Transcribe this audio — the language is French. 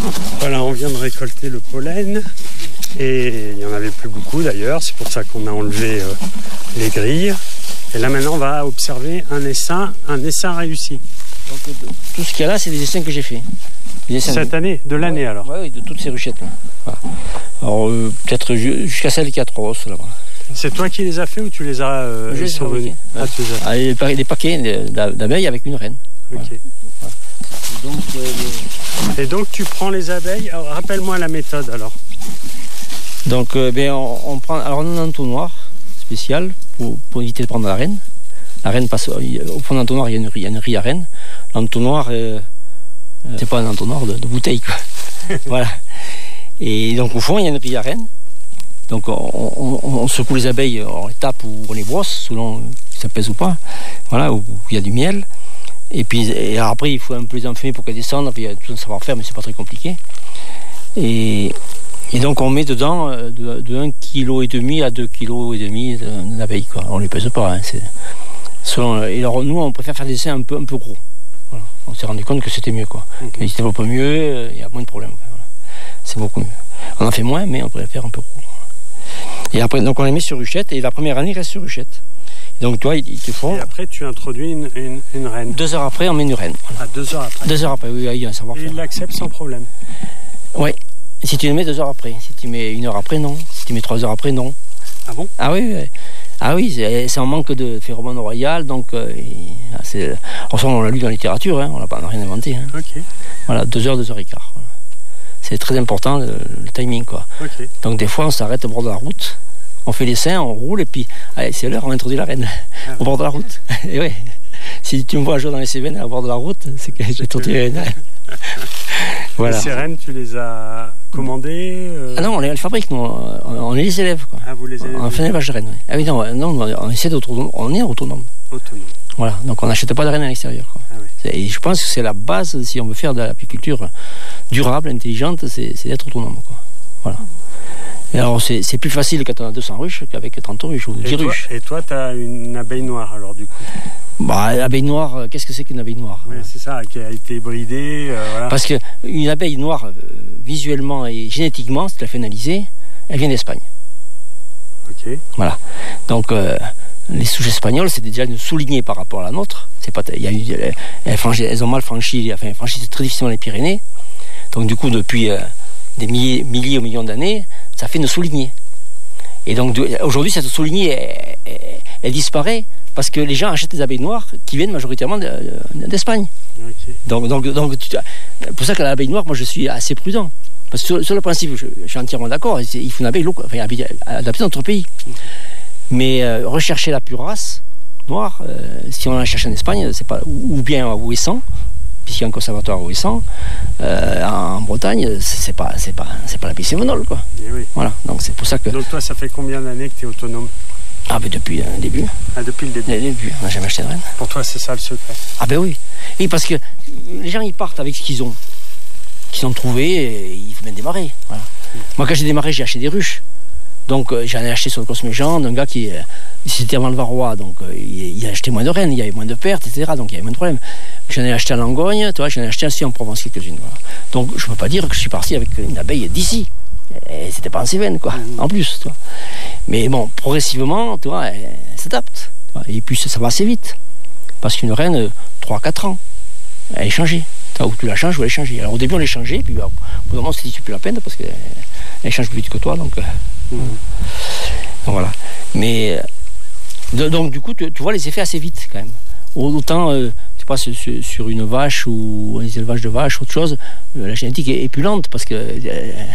Voilà, on vient de récolter le pollen et il n'y en avait plus beaucoup d'ailleurs, c'est pour ça qu'on a enlevé les grilles. Et là maintenant on va observer un essaim réussi. Donc, tout ce qu'il y a là, c'est des essaims que j'ai fait. Cette année, de l'année alors. Oui, de toutes ces ruchettes là. Voilà. Alors peut-être jusqu'à celle qui a 3 os là-bas. C'est toi qui les as fait ou tu les as ils sont venus. Ah, tu les as... Des paquets d'abeilles avec une reine. Ok. Voilà. Et donc tu prends les abeilles. Alors, rappelle-moi la méthode alors. Donc on prend alors on a un entonnoir spécial pour éviter de prendre la reine. La reine passe au fond de l'entonnoir, il y a une rille à reine. L'entonnoir c'est pas un entonnoir de bouteille quoi. Voilà. Et donc au fond il y a une rille à reine. Donc on secoue les abeilles, on les tape ou on les brosse selon si ça pèse ou pas. Voilà, où il y a du miel. Et après il faut un peu les enfumer pour qu'elles descendent. Puis il y a tout un savoir-faire, mais c'est pas très compliqué. Et donc on met dedans de 1,5 kg à 2,5 kg d'abeilles quoi. On les pèse pas. Hein, et alors nous on préfère faire des essais un peu gros. Voilà. On s'est rendu compte que c'était mieux quoi. Ils se développent mieux, il y a moins de problèmes. Voilà. C'est beaucoup mieux. On en fait moins, mais on pourrait faire un peu gros. Et après donc on les met sur ruchette et la première année ils restent sur ruchette. Et donc toi ils te font. Et après tu introduis une reine. 2 heures après on met une reine. Voilà. Ah 2 heures après. 2 heures après, oui, il y a un savoir-faire. Et ils l'acceptent sans problème. Oui. Si tu les mets 2 heures après, si tu mets 1 heure après, non. Si tu mets 3 heures après, non. Ah bon? Ah oui, c'est un manque de phéromone royal, donc on l'a lu dans la littérature, hein, on n'a rien inventé. Hein. Ok. Voilà, 2 heures, 2 heures et quart. Voilà. C'est très important le timing, quoi. Okay. Donc des fois on s'arrête au bord de la route, on fait l'essaim, on roule et puis allez, c'est l'heure, on introduit la reine au bord de la route. Et ouais. Si tu me vois jouer dans les Cévennes au bord de la route, c'est que j'ai introduit la reine. Voilà. Et ces rennes, tu les as commandées Ah non, on les fabrique, nous. On est les élèves, quoi. Ah, vous les élèves? On fait un élevage de rennes, oui. Ah oui, non, on essaie d'autonome. On est autonome. Voilà, donc on n'achète pas de rennes à l'extérieur, quoi. Ah oui. Et je pense que c'est la base, si on veut faire de l'apiculture durable, intelligente, c'est d'être autonome, quoi. Voilà. Et alors, c'est plus facile quand on a 200 ruches qu'avec 30 ruches ou 10 ruches. Et toi, tu as une abeille noire, alors, du coup? Bah, l'abeille noire, qu'est-ce que c'est qu'une abeille noire? Oui, c'est ça, qui a été bridée, voilà. Parce qu'une abeille noire, visuellement et génétiquement, si tu la fais analyser, elle vient d'Espagne. Ok. Voilà. Donc, les souches espagnoles, c'est déjà une soulignée par rapport à la nôtre. C'est pas, elles ont mal franchi, elles franchissent très difficilement les Pyrénées. Donc, du coup, depuis des milliers ou millions d'années, ça fait une soulignée. Et donc, aujourd'hui, cette soulignée, elle disparaît parce que les gens achètent des abeilles noires qui viennent majoritairement d'Espagne. Okay. Donc, pour ça que l'abeille noire, moi, je suis assez prudent. Parce que sur le principe, je suis entièrement d'accord. Il faut une abeille adaptée dans notre pays. Mais rechercher la pure race noire, si on la cherche en Espagne, c'est pas, ou bien à Ouessant, puisqu'il y a un conservatoire à Ouessant, en Bretagne, c'est pas l'abeille sévenole, quoi. Oui. Voilà. Donc c'est pour ça que. Donc toi, ça fait combien d'années que tu es autonome? Ah ben depuis le début. Ah, depuis le début. Le début, on n'a jamais acheté de reine. Pour toi, c'est ça le secret? Ah ben oui. Oui, parce que les gens, ils partent avec ce qu'ils ont trouvé, et il faut bien démarrer. Voilà. Moi, quand j'ai démarré, j'ai acheté des ruches. Donc j'en ai acheté sur le Cosméjean d'un gars qui c'était avant le Varrois, donc il a acheté moins de rennes, il y avait moins de pertes, etc. Donc il y avait moins de problèmes. J'en ai acheté à Langogne, tu vois, j'en ai acheté aussi en Provence quelques-unes. Voilà. Donc je ne peux pas dire que je suis parti avec une abeille d'ici. Et c'était pas en Cévennes, quoi, en plus. Tu vois. Mais bon, progressivement, tu vois, elle s'adapte. Et puis ça va assez vite. Parce qu'une reine, 3-4 ans, elle est changée. Ou tu la changes ou elle est changée. Alors au début on les changeait, puis au bout d'un moment on s'est dit c'est plus la peine parce qu'elle change plus vite que toi. Donc voilà. Mais donc du coup tu vois les effets assez vite quand même. Autant tu passes sur une vache ou les élevages de vaches, autre chose, la génétique est plus lente parce que